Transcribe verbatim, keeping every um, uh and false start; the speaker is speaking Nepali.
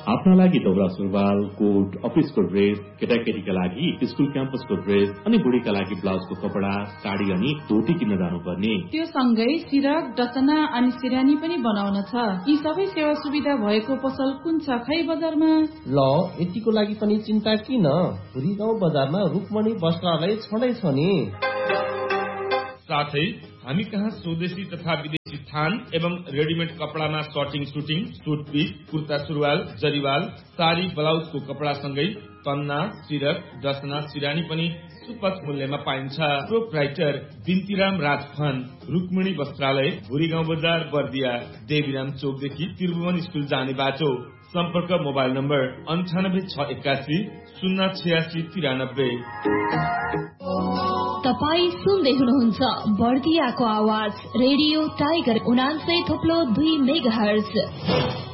आफ्ना लागि दौरा सुरुवाल, कोट, अफिसको ड्रेस, केटाकेटीका लागि स्कुल क्याम्पसको ड्रेस अनि बुढीका लागि ब्लाउजको कपडा, साडी अनि धोती किन्न जानुपर्ने। त्यो सँगै सिरक, डसना अनि सिरानी पनि बनाउन छ। यी सबै सेवा सुविधा भएको पसल कुन छ खै बजारमा? ल यतिको लागि पनि चिन्ता किन? पुरी गाउँ बजारमा रुक्मणी वस्त्रालय छँदै छ नि। साथै हामी कहाँ स्वदेशी तथा विदेशी थान एवं readymade कपडामा shirting shooting, suit piece, kurta सुरुवाल, जरीवाल, साडी, ब्लाउजको कपडा सँगै कन्ना, सिरक, डसना, सिरानी पनि सुपथ मूल्यमा पाइन्छ। प्रोप्राइटर बिन्तीराम राजखन, रुक्मिणी वस्त्रालय, भुरी गाउँ बजार, बर्दिया, देवीराम चोकदेखि त्रिभुवन स्कुल जाने बाटो। सम्पर्क मोबाइल नम्बर अन्ठानब्बे छ एकासी शून्य छयासी तिरानब्बे। तपाईँ सुन्दै हुनुहुन्छ बर्दियाको आवाज रेडियो टाइगर उनान्सय थोप्लो दुई मेगा हर्ज।